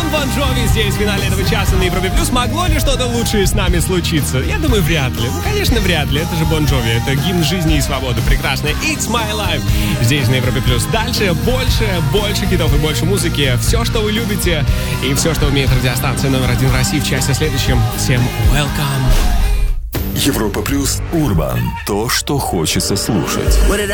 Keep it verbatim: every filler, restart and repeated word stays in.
Бон Джови здесь в финале этого часа на Европе Плюс. Могло ли что-то лучшее с нами случиться? Я думаю, вряд ли. Ну, конечно, вряд ли. Это же Бон Джови. Это гимн жизни и свободы. Прекрасный It's My Life. Здесь на Европе Плюс. Дальше больше, больше хитов и больше музыки. Все, что вы любите и все, что умеет радиостанция номер один в России в часе следующем. Всем welcome. Европа Плюс Урбан. То, что хочется слушать.